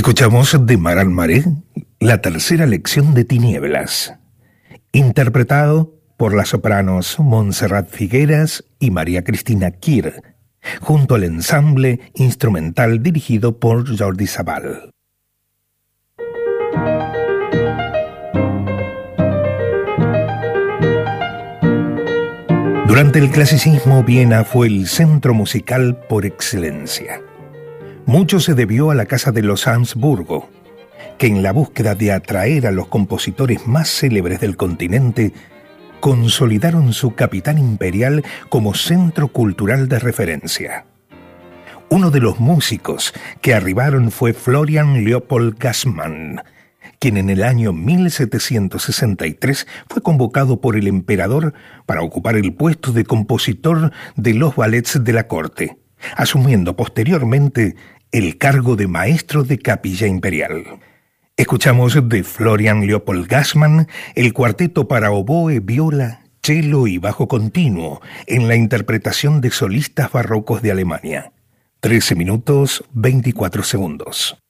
Escuchamos de Mar al Maré la tercera lección de Tinieblas, interpretado por las sopranos Montserrat Figueras y María Cristina Kir, junto al ensamble instrumental dirigido por Jordi Sabal. Durante el clasicismo, Viena fue el centro musical por excelencia. Mucho se debió a la Casa de los Habsburgo, que en la búsqueda de atraer a los compositores más célebres del continente, consolidaron su capital imperial como centro cultural de referencia. Uno de los músicos que arribaron fue Florian Leopold Gassmann, quien en el año 1763 fue convocado por el emperador para ocupar el puesto de compositor de los ballets de la corte, asumiendo posteriormente el cargo de maestro de capilla imperial. Escuchamos de Florian Leopold Gassmann el cuarteto para oboe, viola, cello y bajo continuo en la interpretación de solistas barrocos de Alemania. 13 minutos 24 segundos.